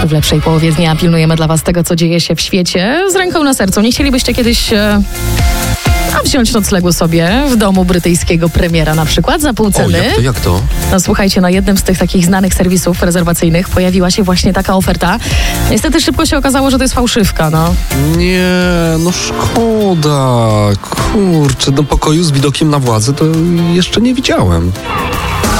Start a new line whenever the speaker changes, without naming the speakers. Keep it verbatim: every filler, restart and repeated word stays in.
w lepszej połowie dnia pilnujemy dla was tego, co dzieje się w świecie. Z ręką na sercu. Nie chcielibyście kiedyś... E... A wziąć noclegu sobie w domu brytyjskiego premiera na przykład za pół ceny.
O, jak to, jak to?
No słuchajcie, na jednym z tych takich znanych serwisów rezerwacyjnych pojawiła się właśnie taka oferta. Niestety szybko się okazało, że to jest fałszywka, no.
Nie, no szkoda. Kurczę, do pokoju z widokiem na władzę to jeszcze nie widziałem.